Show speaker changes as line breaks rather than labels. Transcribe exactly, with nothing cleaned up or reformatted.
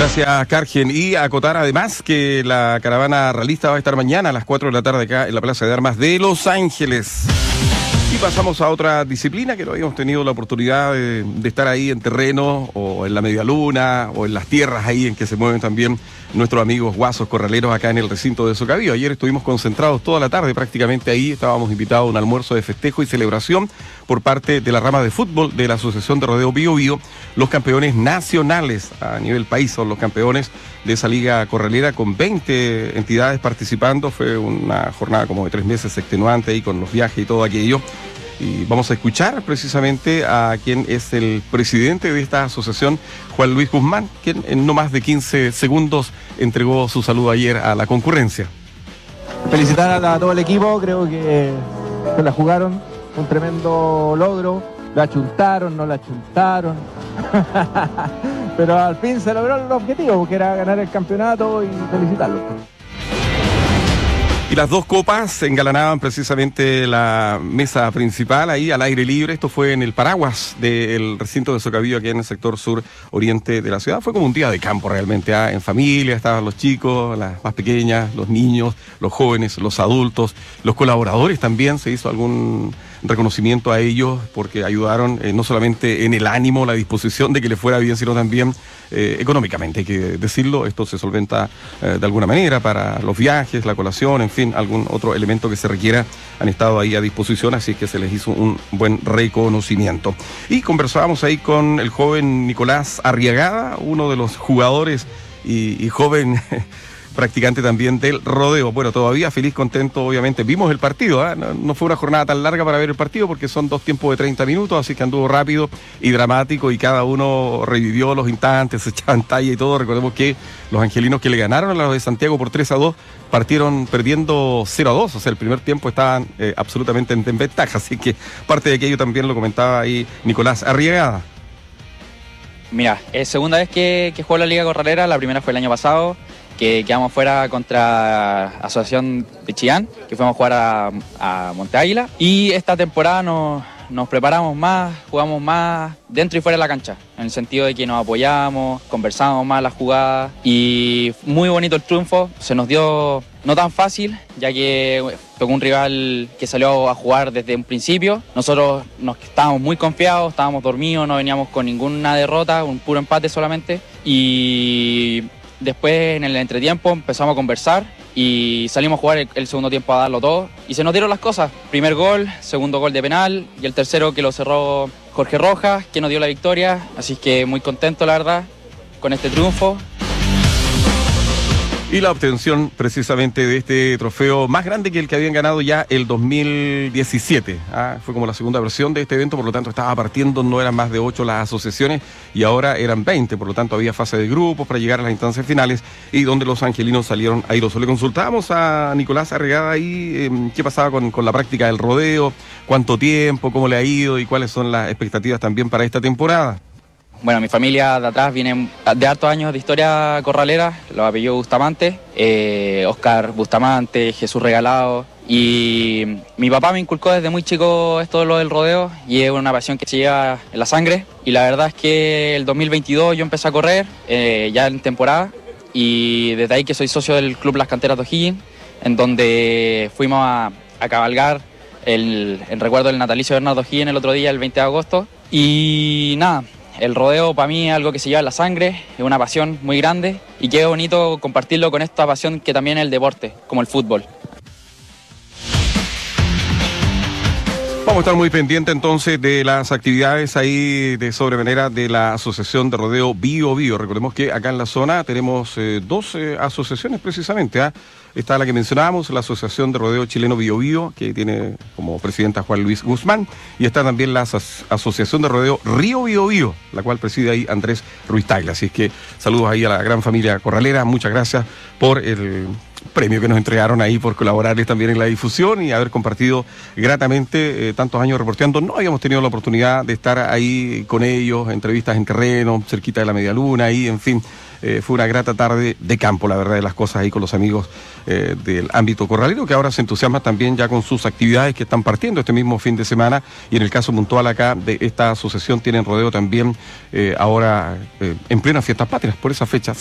Gracias, Cargen. Y acotar además que la caravana realista va a estar mañana a las cuatro de la tarde acá en la Plaza de Armas de Los Ángeles. Y pasamos a otra disciplina que no habíamos tenido la oportunidad de, de estar ahí en terreno o en la media luna o en las tierras ahí en que se mueven también nuestros amigos guasos corraleros acá en el recinto de Socavío. Ayer estuvimos concentrados toda la tarde prácticamente ahí, estábamos invitados a un almuerzo de festejo y celebración por parte de la rama de fútbol de la Asociación de Rodeo Bío Bío. Los campeones nacionales a nivel país son los campeones de esa liga corralera con veinte entidades participando. Fue una jornada como de tres meses extenuante ahí con los viajes y todo aquello. Y vamos a escuchar precisamente a quien es el presidente de esta asociación, Juan Luis Guzmán, quien en no más de quince segundos entregó su saludo ayer a la concurrencia.
Felicitar a, a todo el equipo, creo que se la jugaron, un tremendo logro, la chuntaron, no la chuntaron, pero al fin se logró el objetivo, que era ganar el campeonato y felicitarlos.
Y las dos copas engalanaban precisamente la mesa principal ahí al aire libre. Esto fue en el paraguas del recinto de Socavío, aquí en el sector sur oriente de la ciudad. Fue como un día de campo realmente, ¿eh? En familia estaban los chicos, las más pequeñas, los niños, los jóvenes, los adultos, los colaboradores también. Se hizo algún reconocimiento a ellos porque ayudaron eh, no solamente en el ánimo, la disposición de que les fuera bien, sino también eh, económicamente, hay que decirlo. Esto se solventa eh, de alguna manera para los viajes, la colación, en fin, algún otro elemento que se requiera. Han estado ahí a disposición, así que se les hizo un buen reconocimiento. Y conversábamos ahí con el joven Nicolás Arriagada, uno de los jugadores y, y joven practicante también del rodeo. Bueno, todavía feliz, contento, obviamente. Vimos el partido, ¿eh? no, no fue una jornada tan larga para ver el partido porque son dos tiempos de treinta minutos, así que anduvo rápido y dramático y cada uno revivió los instantes, se echaban talla y todo. Recordemos que los angelinos que le ganaron a los de Santiago por tres a dos partieron perdiendo cero a dos, o sea, el primer tiempo estaban eh, absolutamente en, en ventaja, así que parte de aquello también lo comentaba ahí Nicolás Arriagada.
Mira, es segunda vez que, que juego la Liga Corralera, la primera fue el año pasado, que quedamos fuera contra Asociación de Chillán, que fuimos a jugar a, a Monte Águila, y esta temporada nos, nos preparamos más, jugamos más dentro y fuera de la cancha, en el sentido de que nos apoyamos, conversamos más las jugadas, y muy bonito el triunfo. Se nos dio no tan fácil, ya que tocó un rival que salió a jugar desde un principio. Nosotros nos estábamos muy confiados, estábamos dormidos, no veníamos con ninguna derrota, un puro empate solamente, y después en el entretiempo empezamos a conversar y salimos a jugar el, el segundo tiempo a darlo todo y se nos dieron las cosas. Primer gol, segundo gol de penal y el tercero que lo cerró Jorge Rojas, que nos dio la victoria. Así que muy contento, la verdad, con este triunfo.
Y la obtención precisamente de este trofeo más grande que el que habían ganado ya el dos mil diecisiete. ¿ah? Fue como la segunda versión de este evento, por lo tanto estaba partiendo, no eran más de ocho las asociaciones y ahora eran veinte, por lo tanto había fase de grupos para llegar a las instancias finales y donde los angelinos salieron airosos. Le consultábamos a Nicolás Arriagada ahí eh, qué pasaba con, con la práctica del rodeo, cuánto tiempo, cómo le ha ido y cuáles son las expectativas también para esta temporada.
Bueno, mi familia de atrás viene de hartos años de historia corralera, los apellidos Bustamante, eh, Oscar Bustamante, Jesús Regalado, y mi papá me inculcó desde muy chico esto de lo del rodeo y es una pasión que se lleva en la sangre. Y la verdad es que el dos mil veintidós yo empecé a correr eh, ya en temporada y desde ahí que soy socio del Club Las Canteras de O'Higgins, en donde fuimos a, a cabalgar el, el recuerdo del natalicio de Bernardo O'Higgins el otro día, el veinte de agosto, y nada. El rodeo para mí es algo que se lleva en la sangre, es una pasión muy grande y qué bonito compartirlo con esta pasión que también es el deporte, como el fútbol.
Vamos a estar muy pendientes entonces de las actividades ahí de sobremanera de la Asociación de Rodeo Bío Bío. Recordemos que acá en la zona tenemos eh, dos eh, asociaciones precisamente. ¿eh? Está la que mencionábamos, la Asociación de Rodeo Chileno Bío Bío, que tiene como presidenta Juan Luis Guzmán, y está también la As- Asociación de Rodeo Río Bío Bío, la cual preside ahí Andrés Ruiz Tagle. Así es que saludos ahí a la gran familia corralera, muchas gracias por el premio que nos entregaron ahí por colaborarles también en la difusión y haber compartido gratamente eh, tantos años reporteando. No habíamos tenido la oportunidad de estar ahí con ellos, entrevistas en terreno, cerquita de la media luna, ahí, en fin. Eh, fue una grata tarde de campo, la verdad de las cosas, ahí con los amigos eh, del ámbito corralero, que ahora se entusiasman también ya con sus actividades que están partiendo este mismo fin de semana, y en el caso puntual acá de esta asociación tienen rodeo también eh, ahora eh, en plenas fiestas patrias, por esa fecha.